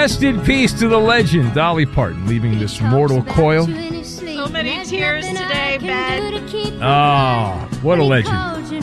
Rest in peace to the legend, Dolly Parton, leaving this mortal coil. So many tears today, Ben. Oh, what a legend.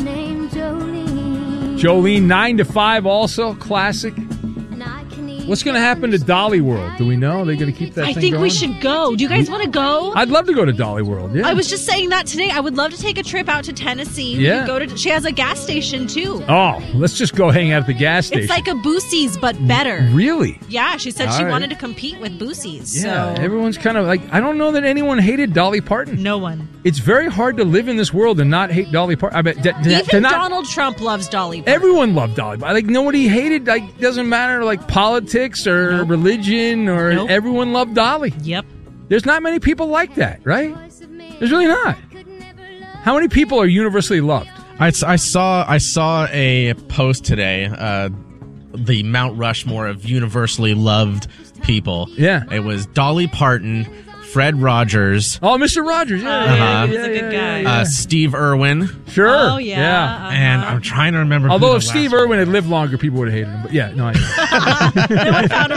Jolene, 9 to 5 also, classic. What's going to happen to Dolly World? Do we know? Are they going to keep that thing going? I think we should go. Do you guys want to go? I'd love to go to Dolly World, yeah. I was just saying that today. I would love to take a trip out to Tennessee. Yeah. She has a gas station, too. Oh, let's just go hang out at the gas station. It's like a Boosie's, but better. Really? Yeah, she said All she right. wanted to compete with Boosie's. Yeah, so. everyone's kind of like, I don't know that anyone hated Dolly Parton. No one. It's very hard to live in this world and not hate Dolly Parton. I bet Even Donald Trump loves Dolly Parton. Everyone loved Dolly Parton. Like, nobody hated, like, doesn't matter, like, politics or religion or everyone loved Dolly. Yep. There's not many people like that, right? There's really not. How many people are universally loved? I saw a post today, the Mount Rushmore of universally loved people. Yeah. It was Dolly Parton, Fred Rogers. Oh, Mr. Rogers, yeah. He's a good guy. Steve Irwin. Sure. Oh, yeah. And I'm trying to remember Although who if the Steve last Irwin had lived longer, people would have hated him. But yeah, no, I know. No one found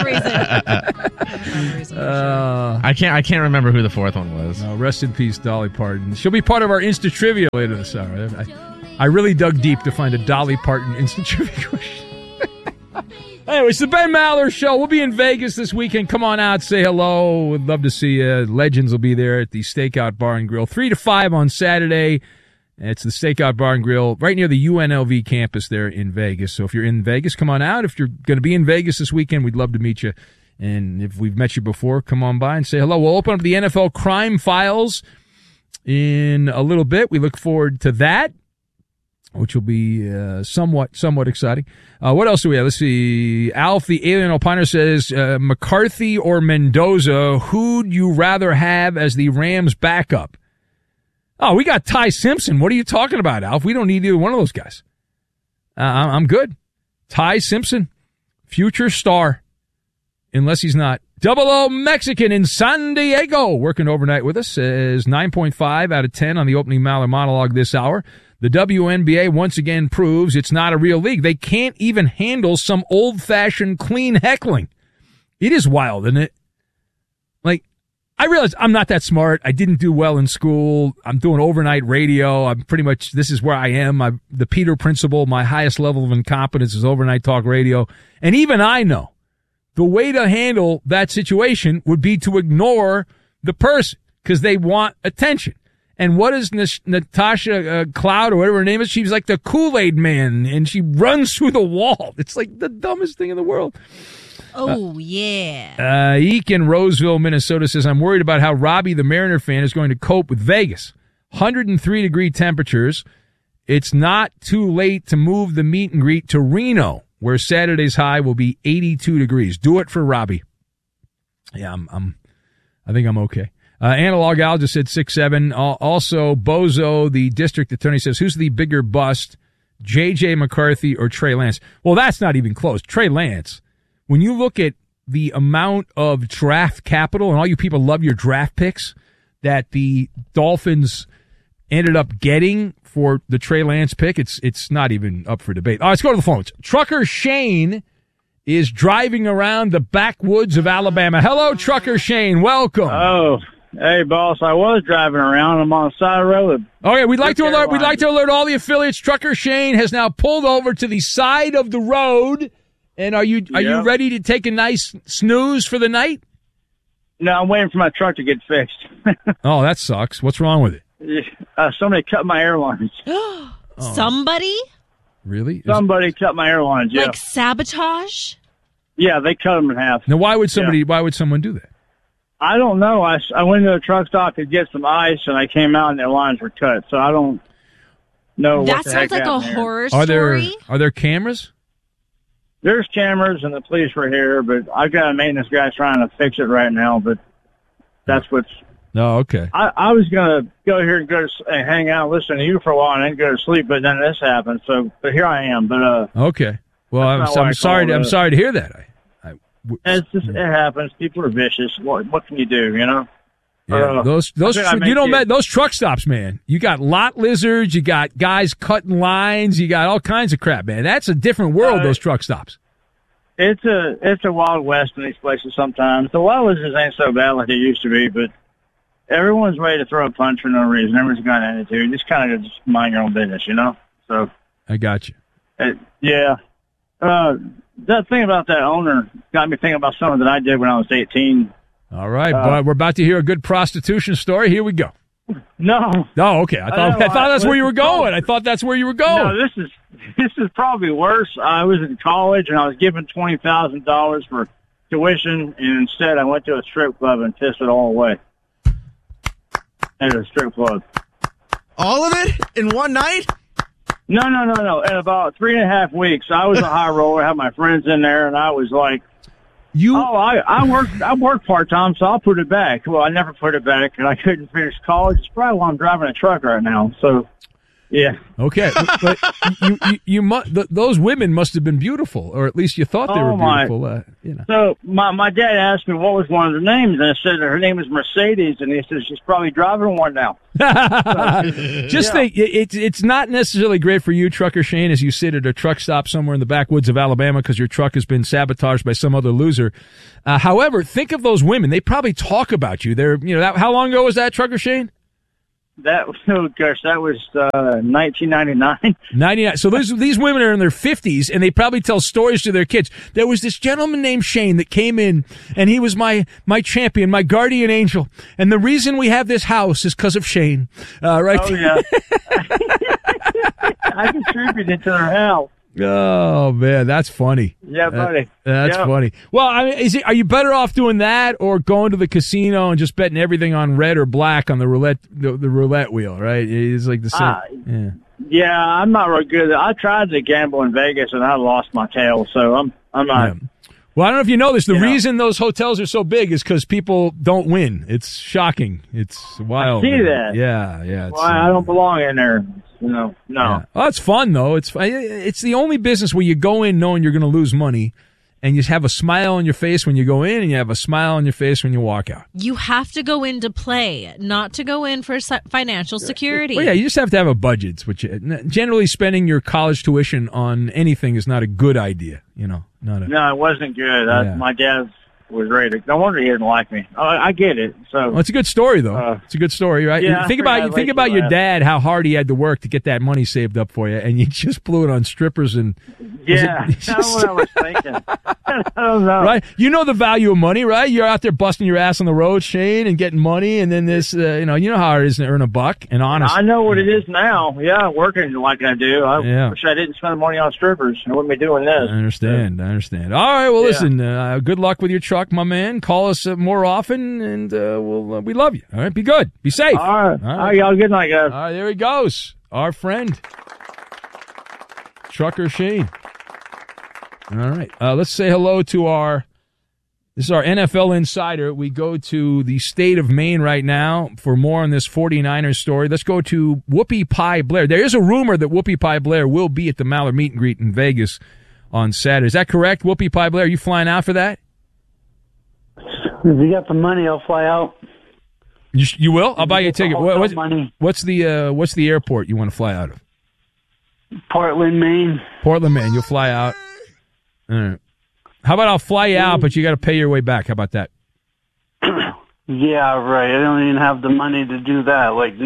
a reason. I can't remember who the fourth one was. Rest in peace, Dolly Parton. She'll be part of our Insta Trivia later this hour. I really dug deep to find a Dolly Parton Insta Trivia question. Anyway, it's the Ben Maller Show. We'll be in Vegas this weekend. Come on out, say hello. We'd love to see you. Legends will be there at the Stakeout Bar and Grill. 3 to 5 on Saturday. It's the Stakeout Bar and Grill right near the UNLV campus there in Vegas. So if you're in Vegas, come on out. If you're going to be in Vegas this weekend, we'd love to meet you. And if we've met you before, come on by and say hello. We'll open up the NFL Crime Files in a little bit. We look forward to that, which will be somewhat exciting. What else do we have? Let's see. Alf, the Alien Opiner, says, McCarthy or Mendoza, who'd you rather have as the Rams backup? Oh, we got Ty Simpson. What are you talking about, Alf? We don't need either one of those guys. I'm good. Ty Simpson, future star, unless he's not. Double O Mexican in San Diego, working overnight with us, says 9.5 out of 10 on the opening Maller monologue this hour. The WNBA once again proves it's not a real league. They can't even handle some old-fashioned clean heckling. It is wild, isn't it? Like, I realize I'm not that smart. I didn't do well in school. I'm doing overnight radio. I'm pretty much, this is where I am. The Peter Principle, my highest level of incompetence is overnight talk radio. And even I know the way to handle that situation would be to ignore the person because they want attention. And what is Natasha Cloud or whatever her name is? She's like the Kool-Aid man, and she runs through the wall. It's like the dumbest thing in the world. Oh, yeah. Eek in Roseville, Minnesota says, I'm worried about how Robbie, the Mariner fan, is going to cope with Vegas. 103-degree temperatures. It's not too late to move the meet and greet to Reno, where Saturday's high will be 82 degrees. Do it for Robbie. Yeah, I think I'm okay. Analog Al just said 6'7". Also, Bozo, the district attorney, says, who's the bigger bust, J.J. McCarthy or Trey Lance? Well, that's not even close. Trey Lance, when you look at the amount of draft capital, and all you people love your draft picks, that the Dolphins ended up getting for the Trey Lance pick, it's not even up for debate. All right, let's go to the phones. Trucker Shane is driving around the backwoods of Alabama. Hello, Trucker Shane. Welcome. Oh, hey, boss. I was driving around. I'm on the side of the road. Okay, we'd like to alert all the affiliates. Trucker Shane has now pulled over to the side of the road. And are you ready to take a nice snooze for the night? No, I'm waiting for my truck to get fixed. Oh, that sucks. What's wrong with it? Somebody cut my air lines. Somebody? Really? Somebody cut my air lines, yeah. Like sabotage? Yeah, they cut them in half. Now, why would someone do that? I don't know. I went to a truck stop to get some ice, and I came out and their lines were cut. So I don't know what That the heck sounds like a happened horror Are story. there cameras? There's cameras, and the police were here, but I've got a maintenance guy trying to fix it right now, but that's what's... No, okay. I was going to go here and hang out, listen to you for a while, and then go to sleep, but then this happened. So, but here I am. But okay. Well, I'm sorry. I'm sorry to hear that. It's just, it happens. People are vicious. What can you do? You know. Yeah, those truck stops, man. You got lot lizards. You got guys cutting lines. You got all kinds of crap, man. That's a different world. Those truck stops. it's a wild west in these places sometimes. The wildlands ain't so bad like it used to be, but everyone's ready to throw a punch for no reason. Everyone's got an attitude. Just kind of just mind your own business, you know? So I got you. Yeah. That thing about that owner got me thinking about something that I did when I was 18. All right, but we're about to hear a good prostitution story. Here we go. No. Oh, okay. I thought that's where you were going. I thought that's where you were going. No, this is probably worse. I was in college and I was given $20,000 for tuition, and instead I went to a strip club and pissed it all away. At a strip club. All of it in one night? No. In about 3.5 weeks, I was a high roller. I had my friends in there, and I was like, I work part-time, so I'll put it back. Well, I never put it back, and I couldn't finish college. It's probably why I'm driving a truck right now. So, yeah. Okay. But those women must have been beautiful, or at least you thought they were beautiful. So my dad asked me what was one of their names, and I said her name is Mercedes, and he said she's probably driving one now. Think it's not necessarily great for you, Trucker Shane, as you sit at a truck stop somewhere in the backwoods of Alabama because your truck has been sabotaged by some other loser. However, think of those women; they probably talk about you. How long ago was that, Trucker Shane? That was 1999. 99. So these women are in their 50s, and they probably tell stories to their kids. There was this gentleman named Shane that came in, and he was my champion, my guardian angel. And the reason we have this house is because of Shane. Right? Oh, yeah. I contributed to their house. Oh, man, that's funny. Yeah, buddy. That's funny. Well, I mean, are you better off doing that or going to the casino and just betting everything on red or black on the roulette wheel, right? It's like the same. Yeah, I'm not real good. I tried to gamble in Vegas, and I lost my tail, so I'm not. Yeah. Well, I don't know if you know this. The reason those hotels are so big is because people don't win. It's shocking. It's wild. I see that. Yeah. Well, I don't belong in there. No. Yeah. Well, it's fun though. It's the only business where you go in knowing you're going to lose money, and you have a smile on your face when you go in, and you have a smile on your face when you walk out. You have to go in to play, not to go in for financial security. Well, yeah, you just have to have a budget. Which generally, spending your college tuition on anything is not a good idea. No, it wasn't good. My dad was ready to. No wonder he didn't like me. I get it. So well, it's a good story, though. It's a good story, right? Yeah, think about your dad, how hard he had to work to get that money saved up for you, and you just blew it on strippers and. Yeah, that's what I was thinking. I don't know. Right? You know the value of money, right? You're out there busting your ass on the road, Shane, and getting money, and then this, you know how it is to earn a buck, and honest. I know what it is now. Yeah, working like I do. I wish I didn't spend money on strippers. I wouldn't be doing this. I understand. All right, well, listen, good luck with your truck, my man. Call us more often, and we love you. All right, be good. Be safe. All right, y'all. Good night, guys. All right, there he goes. Our friend, Trucker Shane. All right. Let's say hello to this is our NFL insider. We go to the state of Maine right now for more on this 49ers story. Let's go to Whoopi Pie Blair. There is a rumor that Whoopi Pie Blair will be at the Mallard meet and greet in Vegas on Saturday. Is that correct, Whoopi Pie Blair? Are you flying out for that? If you got the money, I'll fly out. You will? I'll buy you a ticket. What's the airport you want to fly out of? Portland, Maine. Portland, Maine. You'll fly out. All right. How about I'll fly you out, but you got to pay your way back? How about that? Yeah, right. I don't even have the money to do that. Like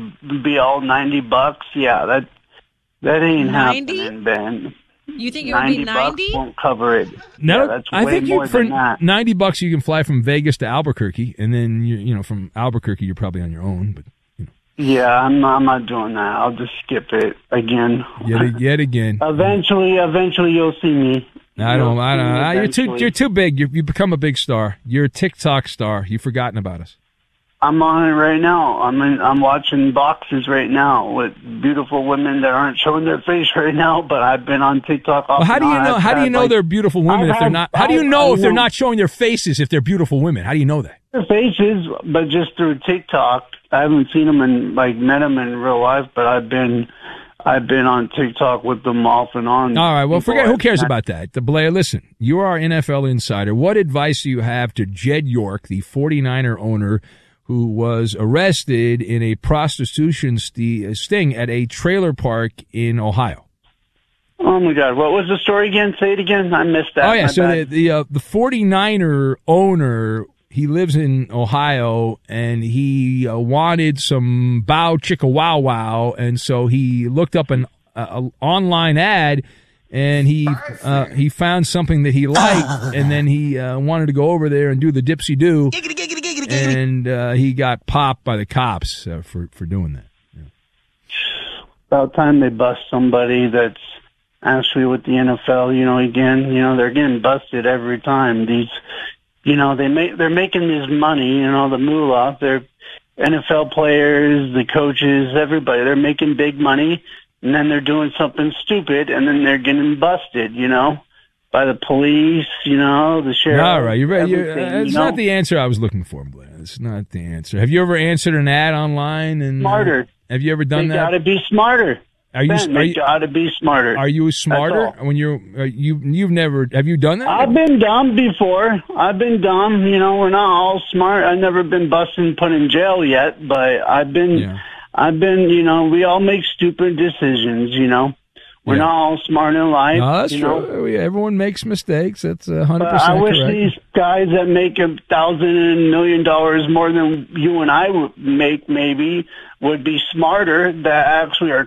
$90. Yeah, that ain't 90? happening, Ben. You think it would be 90? $90 won't cover it. No, yeah, that's I way think more for than that. $90 you can fly from Vegas to Albuquerque, and then from Albuquerque you're probably on your own. But yeah, I'm not doing that. I'll just skip it again. Yet again. Eventually, you'll see me. I don't. You're too big. You've become a big star. You're a TikTok star. You've forgotten about us. I'm on it right now. I'm watching boxes right now with beautiful women that aren't showing their face right now. But I've been on TikTok. Well, how do you know? How do you know they're beautiful women if they're not? How do you know if they're not showing their faces if they're beautiful women? How do you know that? Their faces, but just through TikTok. I haven't seen them met them in real life, but I've been on TikTok with them off and on. All right, well, forget. Who cares about that? Blair, listen, you are our NFL insider. What advice do you have to Jed York, the 49er owner, who was arrested in a prostitution sting at a trailer park in Ohio? Oh my God! What was the story again? Say it again. I missed that. Oh yeah, My so bad. the 49er owner, he lives in Ohio, and he wanted some Bow Chicka Wow Wow, and so he looked up an online ad, and he found something that he liked, and then he wanted to go over there and do the dipsy do, and he got popped by the cops for doing that. About time they bust somebody that's actually with the NFL. You know, again, you know, they're getting busted every time. These, you know, they're making this money. You know, the moolah. They're NFL players, the coaches, everybody. They're making big money, and then they're doing something stupid, and then they're getting busted. You know, by the police. You know, the sheriff. All right, you're right. It's you know? not the answer I was looking for, Blair. It's not the answer. Have you ever answered an ad online? And Smarter. Have you ever done They that? got to be smarter. They got to be smarter. Are you smarter That's all. when you've never, have you done that? I've been dumb before. I've been dumb. You know, we're not all smart. I've never been busted and put in jail yet, but I've been, you know, we all make stupid decisions, you know. We're not all smart in life. No, that's you true. know? Everyone makes mistakes. That's 100% But I wish correct. these guys that make $1,000 and $1 million more than you and I would make maybe would be smarter, that actually are